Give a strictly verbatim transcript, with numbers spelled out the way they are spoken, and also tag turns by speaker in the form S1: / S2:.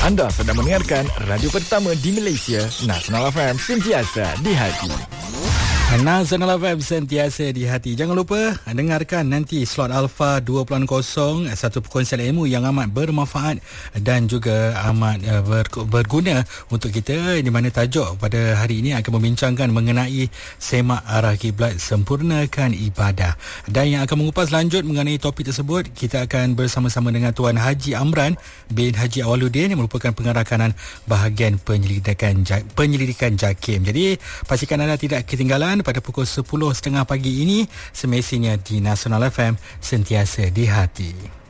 S1: Anda sedang mendengarkan radio pertama di Malaysia, Nasional F M, sentiasa di hati.
S2: Nasional F M sentiasa di hati. Jangan lupa dengarkan nanti slot Alpha dua kosong kosong, satu perkongsian ilmu yang amat bermanfaat dan juga amat uh, ber, berguna untuk kita, di mana tajuk pada hari ini akan membincangkan mengenai semak arah kiblat, sempurnakan ibadah. Dan yang akan mengupas lanjut mengenai topik tersebut, kita akan bersama-sama dengan Tuan Haji Amran bin Haji Awaluddin yang merupakan pengarah kanan bahagian penyelidikan penyelidikan JAKIM. Jadi pastikan anda tidak ketinggalan pada pukul sepuluh tiga puluh pagi ini, semestinya di Nasional F M, sentiasa di hati.